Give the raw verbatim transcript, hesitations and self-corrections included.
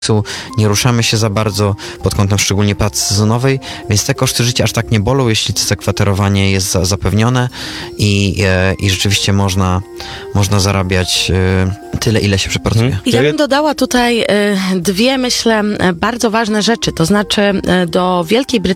nie ruszamy się za bardzo pod kątem szczególnie pracy sezonowej, więc te koszty życia aż tak nie bolą, jeśli to zakwaterowanie jest za, zapewnione i, e, i rzeczywiście można, można zarabiać e, tyle, ile się przepracuje. Mhm. Ja bym dodała tutaj y, dwie, myślę, bardzo ważne rzeczy. To znaczy y, do Wielkiej Brytanii